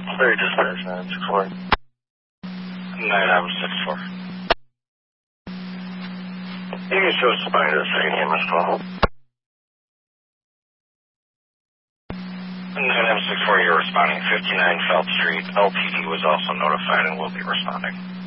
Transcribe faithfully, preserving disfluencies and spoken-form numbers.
Clear dispatch nine six four. nine M six four. You can show somebody to the second hand missed call. nine M six four, you're responding. fifty-nine Felt Street. L P D was also notified and will be responding.